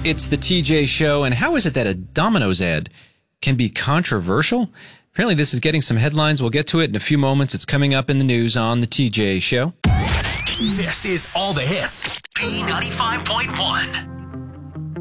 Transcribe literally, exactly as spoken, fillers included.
It's the T J Show, and how is it that a Domino's ad can be controversial? Apparently this is getting some headlines. We'll get to it in a few moments. It's coming up in the news on the T J Show. This is All the Hits. B ninety-five point one.